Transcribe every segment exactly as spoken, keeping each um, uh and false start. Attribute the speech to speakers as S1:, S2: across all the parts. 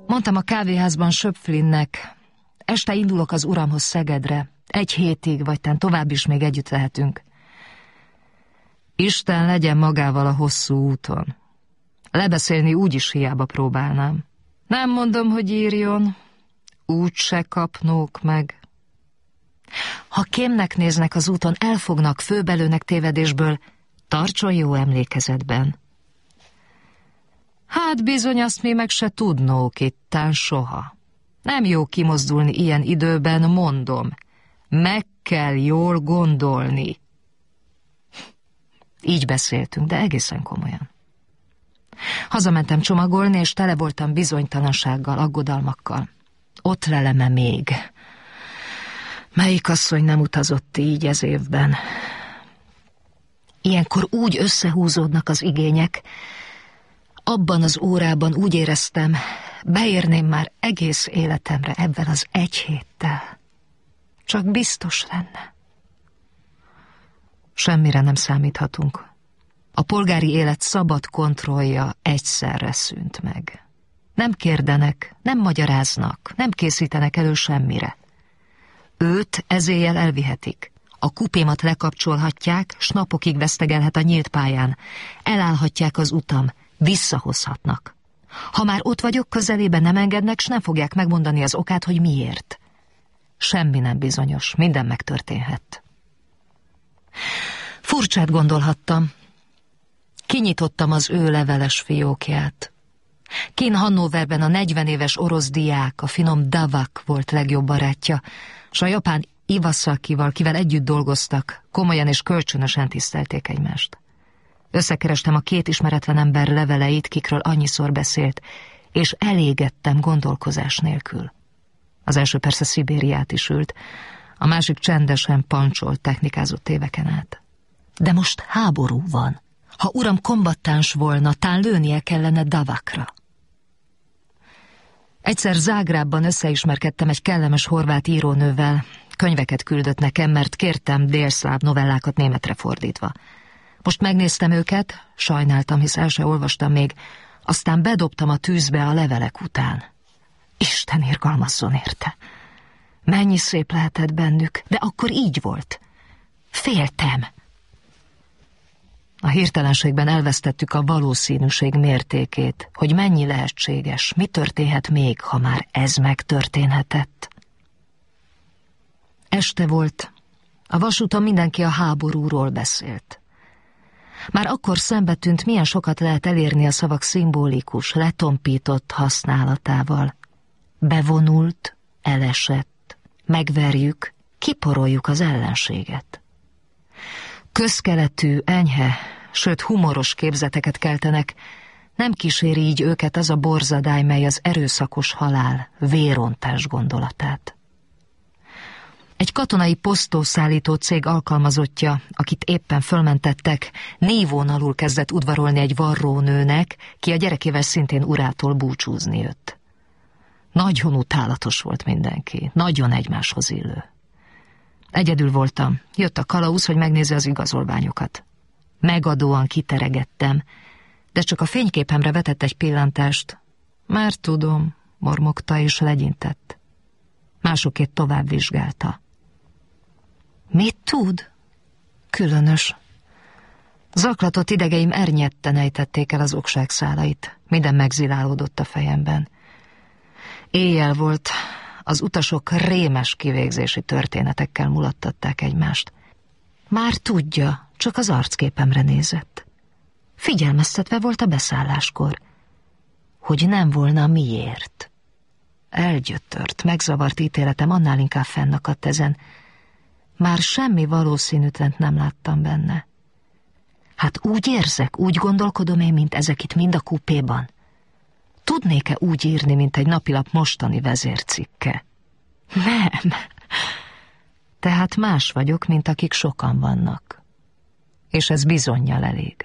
S1: Mondtam a kávéházban Schöpflinnek, este indulok az uramhoz Szegedre, egy hétig, vagy tán tovább is még együtt lehetünk. Isten legyen magával a hosszú úton. Lebeszélni úgyis hiába próbálnám. Nem mondom, hogy írjon, úgy se kapnók meg. Ha kémnek néznek az úton, elfognak, főbelőnek tévedésből, tartson jó emlékezetben. Hát bizony, azt mi meg se tudnók ittán soha. Nem jó kimozdulni ilyen időben, mondom. Meg kell jól gondolni. Így beszéltünk, de egészen komolyan. Hazamentem csomagolni, és tele voltam bizonytalansággal, aggodalmakkal. Ott leleme még. Melyik asszony nem utazott így ez évben? Ilyenkor úgy összehúzódnak az igények. Abban az órában úgy éreztem, beérném már egész életemre ebben az egy héttel. Csak biztos lenne. Semmire nem számíthatunk. A polgári élet szabad kontrollja egyszerre szűnt meg. Nem kérdenek, nem magyaráznak, nem készítenek elő semmire. Őt ezéjjel elvihetik. A kupémat lekapcsolhatják, s napokig vesztegelhet a nyílt pályán. Elállhatják az utam, visszahozhatnak. Ha már ott vagyok, közelében nem engednek, s nem fogják megmondani az okát, hogy miért. Semmi nem bizonyos, minden megtörténhet. Furcsát gondolhattam. Kinyitottam az ő leveles fiókját. Kint Hannoverben a negyven éves orosz diák, a finom Davak volt legjobb barátja, s a japán Iwasakival, kivel együtt dolgoztak, komolyan és kölcsönösen tisztelték egymást. Összekerestem a két ismeretlen ember leveleit, kikről annyiszor beszélt, és elégettem gondolkozás nélkül. Az első persze Szibériát is ült, a másik csendesen pancsolt, technikázott éveken át. De most háború van. Ha uram kombattáns volna, tán lőnie kellene Davakra. Egyszer Zágrábban összeismerkedtem egy kellemes horvát írónővel. Könyveket küldött nekem, mert kértem délszláv novellákat németre fordítva. Most megnéztem őket, sajnáltam, hisz el se olvastam még, aztán bedobtam a tűzbe a levelek után. Isten irgalmazzon érte! Mennyi szép lehetett bennük, de akkor így volt. Féltem. A hirtelenségben elvesztettük a valószínűség mértékét, hogy mennyi lehetséges, mi történhet még, ha már ez megtörténhetett. Este volt. A vasúton mindenki a háborúról beszélt. Már akkor szembe tűnt, milyen sokat lehet elérni a szavak szimbolikus, letompított használatával. Bevonult, elesett, megverjük, kiporoljuk az ellenséget. Közkeletű, enyhe, sőt humoros képzeteket keltenek, nem kíséri így őket az a borzadály, mely az erőszakos halál, vérontás gondolatát. Egy katonai posztószállító cég alkalmazottja, akit éppen fölmentettek, névón alul kezdett udvarolni egy varrónőnek, ki a gyerekével szintén urától búcsúzni jött. Nagyon utálatos volt mindenki, nagyon egymáshoz illő. Egyedül voltam, jött a kalauz, hogy megnézze az igazolványokat. Megadóan kiteregettem, de csak a fényképemre vetett egy pillantást. Már tudom, mormogta és legyintett. Másokét tovább vizsgálta. Mit tud? Különös. Zaklatott idegeim ernyetten ejtették el az okság szálait. Minden megzilálódott a fejemben. Éjjel volt, az utasok rémes kivégzési történetekkel mulattatták egymást. Már tudja, csak az arcképemre nézett. Figyelmeztetve volt a beszálláskor, hogy nem volna miért. Elgyötört, megzavart ítéletem annál inkább fennakadt ezen. Már semmi valószínűtlent nem láttam benne. Hát úgy érzek, úgy gondolkodom én, mint ezek itt mind a kupéban. Tudnék-e úgy írni, mint egy napilap mostani vezércikke? Nem. Tehát más vagyok, mint akik sokan vannak. És ez bizonnyal elég.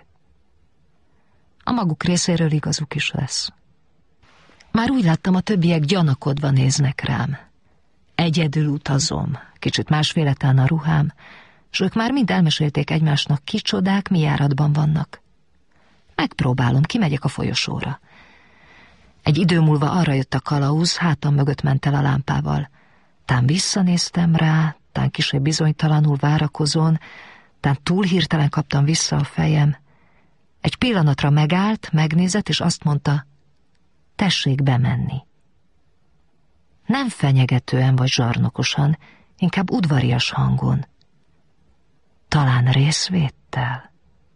S1: A maguk részéről igazuk is lesz. Már úgy láttam, a többiek gyanakodva néznek rám. Egyedül utazom, kicsit másféletlen a ruhám, s ők már mind elmesélték egymásnak, kicsodák, mi járatban vannak. Megpróbálom, kimegyek a folyosóra. Egy Egy idő múlva arra jött a kalauz, hátam mögött ment el a lámpával. Tán visszanéztem rá, tán kisebb bizonytalanul várakozón, tán túl hirtelen kaptam vissza a fejem. Egy pillanatra megállt, megnézett, és azt mondta, tessék bemenni. Nem fenyegetően vagy zsarnokosan, inkább udvarias hangon. Talán részvéttel.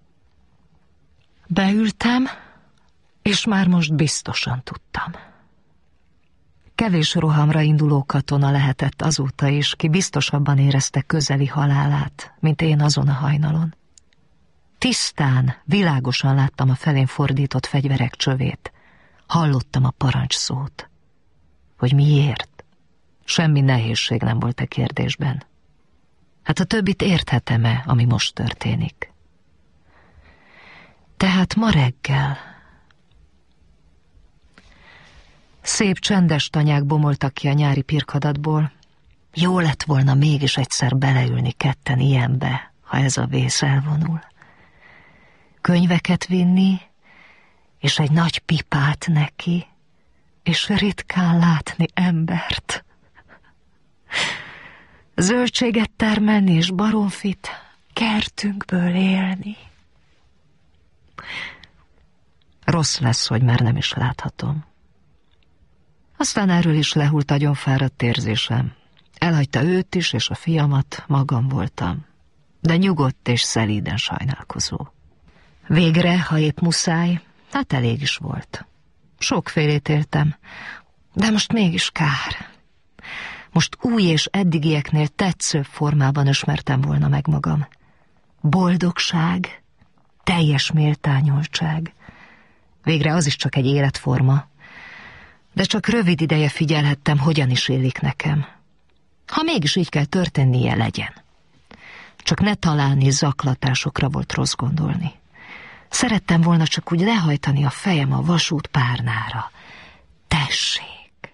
S1: Beültem, és már most biztosan tudtam. Kevés rohamra induló katona lehetett azóta is, ki biztosabban érezte közeli halálát, mint én azon a hajnalon. Tisztán, világosan láttam a felén fordított fegyverek csövét. Hallottam a parancsszót. Hogy miért? Semmi nehézség nem volt a kérdésben. Hát a többit érthetem-e, ami most történik? Tehát ma reggel... Szép csendes tanyák bomoltak ki a nyári pirkadatból. Jó lett volna mégis egyszer beleülni ketten ilyenbe, ha ez a vész elvonul. Könyveket vinni, és egy nagy pipát neki, és ritkán látni embert. Zöldséget termelni és baromfit, kertünkből élni. Rossz lesz, hogy már nem is láthatom. Aztán erről is lehult agyonfáradt érzésem. Elhagyta őt is, és a fiamat, magam voltam. De nyugodt és szelíden sajnálkozó. Végre, ha épp muszáj, hát elég is volt. Sokfélét éltem, de most mégis kár. Most új és eddigieknél tetszőbb formában ismertem volna meg magam. Boldogság, teljes méltányoltság. Végre az is csak egy életforma. De csak rövid ideje figyelhettem, hogyan is élik nekem. Ha mégis így kell történnie, legyen. Csak ne találni zaklatásokra volt rossz gondolni. Szerettem volna csak úgy lehajtani a fejem a vasút párnára. Tessék!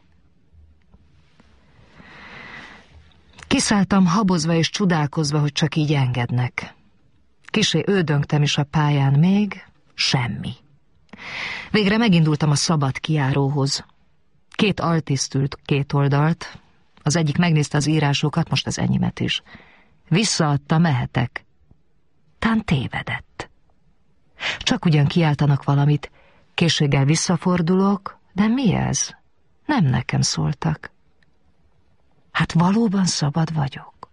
S1: Kiszálltam habozva és csodálkozva, hogy csak így engednek. Kissé ődöngtem is a pályán még, semmi. Végre megindultam a szabad kijáróhoz. Két altiszt ült két oldalt, az egyik megnézte az írásokat, most az enyémet is. Visszaadta, mehetek. Tán tévedett. Csak ugyan kiáltanak valamit, készséggel visszafordulok, de mi ez? Nem nekem szóltak. Hát valóban szabad vagyok.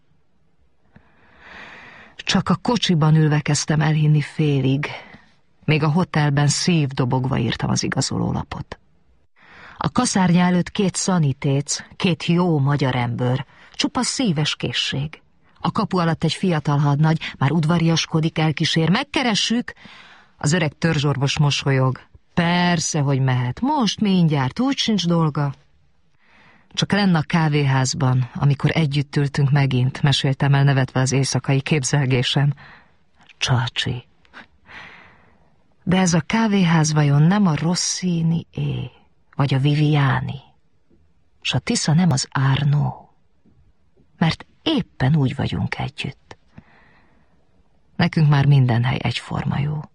S1: Csak a kocsiban ülve kezdtem elhinni félig, még a hotelben szívdobogva írtam az igazolólapot. A kaszárnya előtt két szanitéc, két jó magyar ember, csupa szíves készség. A kapu alatt egy fiatal hadnagy, már udvariaskodik, elkísér, megkeressük. Az öreg törzsorvos mosolyog. Persze, hogy mehet, most mindjárt, úgy sincs dolga. Csak lenn a kávéházban, amikor együtt ültünk megint, meséltem el nevetve az éjszakai képzelgésem. Csacsi. De ez a kávéház vajon nem a Rossini-é, vagy a Viviani? S a Tisza nem az Arnaud? Mert éppen úgy vagyunk együtt. Nekünk már minden hely egyforma jó.